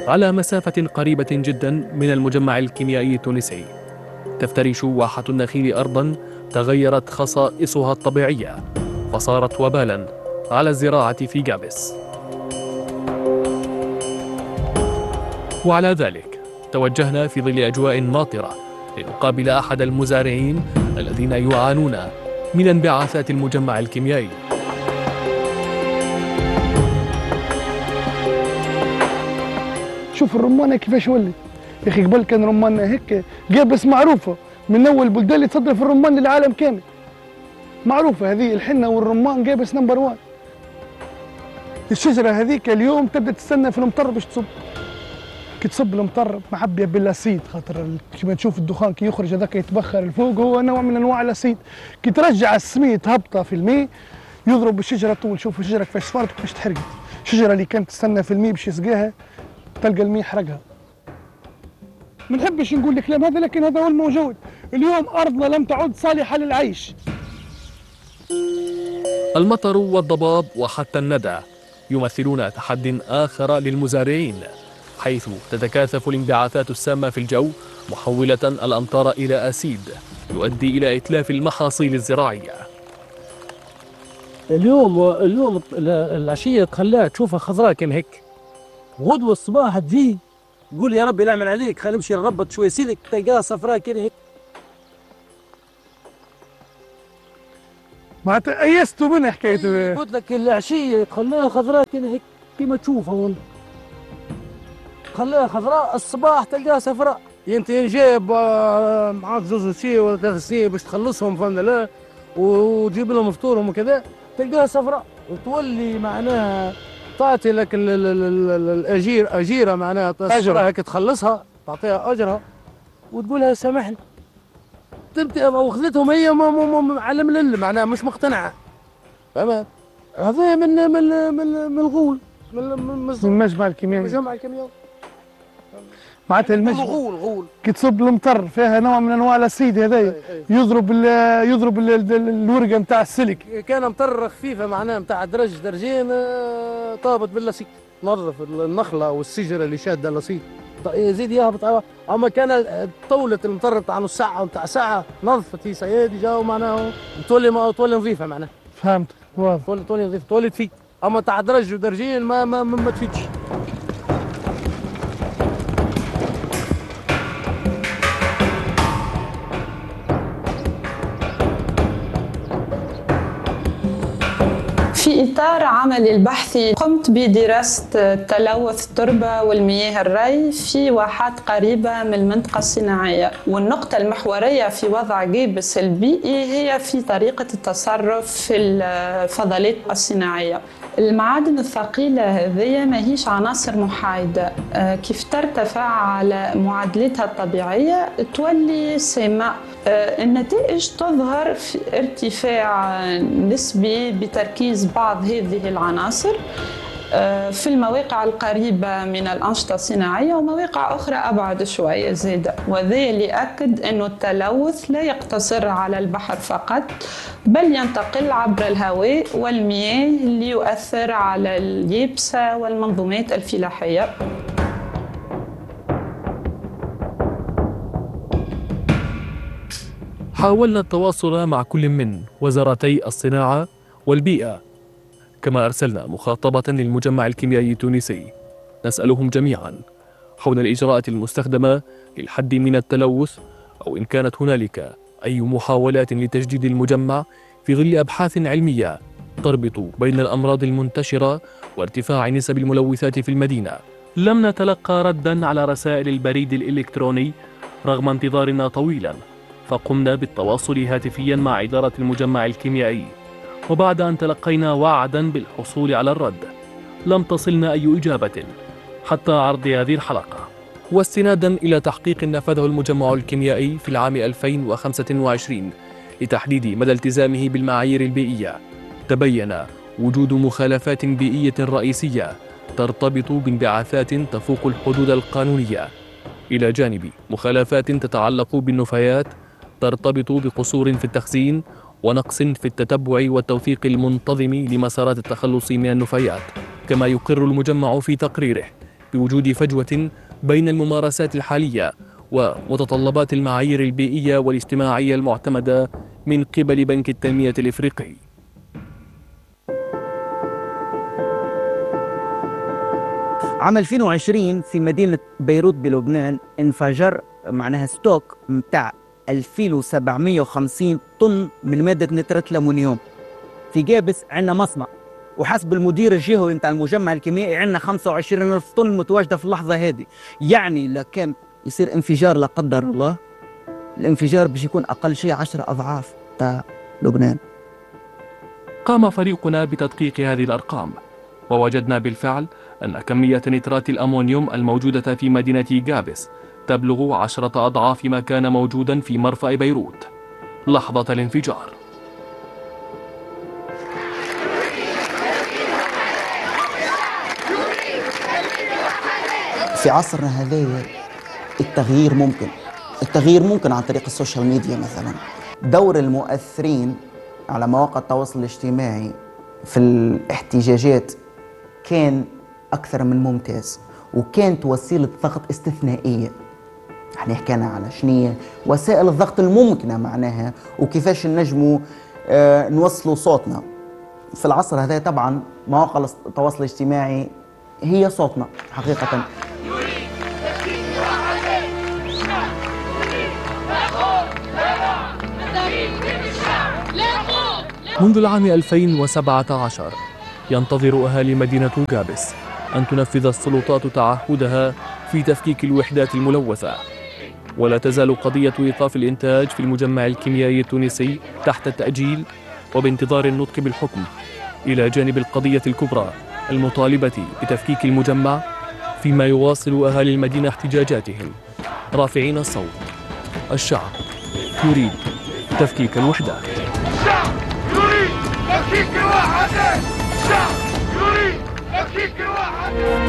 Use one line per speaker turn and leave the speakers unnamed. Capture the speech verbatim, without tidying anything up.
على مسافة قريبة جدا من المجمع الكيميائي التونسي. تفترش واحة النخيل أرضا تغيرت خصائصها الطبيعية فصارت وبالا على الزراعة في جابس. وعلى ذلك توجهنا في ظل أجواء ماطرة لنقابل أحد المزارعين الذين يعانون من انبعاثات المجمع الكيميائي.
شوف الرمانة كيفاش ولت يا أخي. قبل كان رمانة هيك جابس معروفة من أول البلدان اللي تصدر في الرمان للعالم كامل، معروفة هذه الحنة والرمان جابس نمبر وان. الشجرة هذيك اليوم تبدأ تستنى في المطر باش تصب، كي تصب المطر محبية بالاسيد، خاطر كيما تشوف الدخان كي يخرج هذاك يتبخر الفوق، هو نوع من انواع الاسيد. كي ترجع السميد هبطة في الماء يضرب الشجرة طول. شوف الشجرة كيفاش صفرت وكيفاش تحرقت. الشجرة اللي كانت تستنى في الماء باش يسقاها تلقى الماء حرقها. ما نحبش نقول الكلام هذا لكن هذا هو الموجود. اليوم أرضنا لم تعد صالحة للعيش.
المطر والضباب وحتى الندى يمثلون تحد آخر للمزارعين، حيث تتكاثف الانبعاثات السامة في الجو محولة الأمطار إلى أسيد يؤدي إلى إتلاف المحاصيل الزراعية.
اليوم اليوم العشية تخليها تشوفها خضراء كان هيك، غدوة الصباح تجي تقول يا ربي نعمل عليك، خلينا نمشي نربط شوية سيدك تلقاها صفراء كان هيك.
معناتها أيستوا منها حكاية.
قلت لك العشية تخليها خضراء كان هيك كيما تشوفها والله، خليها خضراء الصباح تلقاها صفراء. انت جايب معاك زوز سنين ولا ثلاث سنين باش تخلصهم فهمنا لا، وتجيب لهم فطورهم وكذا تلقاها صفراء، وتولي معناها تعطي لك ال ال ال ال الاجير اجيره معناها اجرها هيك تخلصها تعطيها اجرها وتقولها سامحني. تبدا واخذتهم هي على ملل معناها مش مقتنعه، فهمت؟ هذا من من من من الغول من
من المجمع الكيميائي.
المجمع الكيميائي
معناتها المجمع
غول غول
كي تصب المطر فيها نوع من انواع الاسيد هذايا يضرب ال يضرب ال الورقه نتاع السلك.
كان مطر خفيفه معناها نتاع درج درجين طابت باللاسيد، نظف النخله والشجره اللي شاده اللاسيد يزيد يهبط. اما كان طولت المطر نتاع نص ساعه نتاع ساعه نظفت هي سيادي جاو معناها تولي ما تولي نظيفه معناها.
فهمت واضح.
تولي تولي نظيفه تولي تفيد، اما تاع درج ودرجين ما ما ما, ما تفيدش.
في إطار عملي البحثي قمت بدراسة تلوث التربة والمياه الري في واحات قريبة من المنطقة الصناعية، والنقطة المحورية في وضع جابس البيئي هي في طريقة التصرف في الفضلات الصناعية. المعادن الثقيلة هذه ما هيش عناصر محايدة، كيف ترتفع على معادلتها الطبيعية تولي سامة. النتائج تظهر في ارتفاع نسبي بتركيز بعض هذه العناصر في المواقع القريبة من الأنشطة الصناعية ومواقع أخرى أبعد شوية زادة، وذا ليأكد أن التلوث لا يقتصر على البحر فقط بل ينتقل عبر الهواء والمياه ليؤثر على اليابسة والمنظومات الفلاحية.
حاولنا التواصل مع كل من وزارتي الصناعة والبيئة، كما أرسلنا مخاطبة للمجمع الكيميائي التونسي نسألهم جميعا حول الإجراءات المستخدمة للحد من التلوث، أو إن كانت هنالك أي محاولات لتجديد المجمع في ظل أبحاث علمية تربط بين الأمراض المنتشرة وارتفاع نسب الملوثات في المدينة. لم نتلقى ردا على رسائل البريد الإلكتروني رغم انتظارنا طويلا، فقمنا بالتواصل هاتفيا مع إدارة المجمع الكيميائي، وبعد أن تلقينا وعدا بالحصول على الرد لم تصلنا أي إجابة حتى عرض هذه الحلقة. واستنادا إلى تحقيق نفذه المجمع الكيميائي في العام ألفين وخمسة وعشرين لتحديد مدى التزامه بالمعايير البيئية، تبين وجود مخالفات بيئية رئيسية ترتبط بانبعاثات تفوق الحدود القانونية، إلى جانب مخالفات تتعلق بالنفايات ترتبط بقصور في التخزين ونقص في التتبع والتوثيق المنتظم لمسارات التخلص من النفايات. كما يقر المجمع في تقريره بوجود فجوة بين الممارسات الحالية ومتطلبات المعايير البيئية والاجتماعية المعتمدة من قبل بنك التنمية الإفريقي.
عام ألفين وعشرين في مدينة بيروت بلبنان انفجر معناها ستوك متاع ألفين وسبعمائة وخمسين طن من مادة نترات الأمونيوم. في جابس عندنا مصنع، وحسب المدير الجهوي متاع المجمع الكيميائي عندنا خمسة وعشرين ألف طن متواجدة في اللحظة هذه. يعني لو كان يصير انفجار لا قدر الله، الانفجار باش يكون أقل شيء عشرة أضعاف تاع لبنان.
قام فريقنا بتدقيق هذه الأرقام، ووجدنا بالفعل أن كمية نترات الأمونيوم الموجودة في مدينة جابس تبلغ عشرة أضعاف ما كان موجودا في مرفأ بيروت لحظة الانفجار.
في عصرنا هذا التغيير ممكن، التغيير ممكن عن طريق السوشيال ميديا مثلا. دور المؤثرين على مواقع التواصل الاجتماعي في الاحتجاجات كان أكثر من ممتاز، وكانت وسيلة ضغط استثنائية. احنا حكينا على شنية وسائل الضغط الممكنة معناها، وكيفاش نجموا اه نوصلوا صوتنا. في العصر هذا طبعا مواقع التواصل الاجتماعي هي صوتنا حقيقة.
منذ العام ألفين وسبعة عشر ينتظر أهالي مدينة جابس أن تنفذ السلطات تعهدها في تفكيك الوحدات الملوثة، ولا تزال قضية إيقاف الإنتاج في المجمع الكيميائي التونسي تحت التأجيل وبانتظار النطق بالحكم، إلى جانب القضية الكبرى المطالبة بتفكيك المجمع، فيما يواصل أهالي المدينة احتجاجاتهم رافعين الصوت. الشعب يريد تفكيك الوحدات.
الشعب يريد تفكيك الوحدات. الشعب يريد تفكيك الوحدات.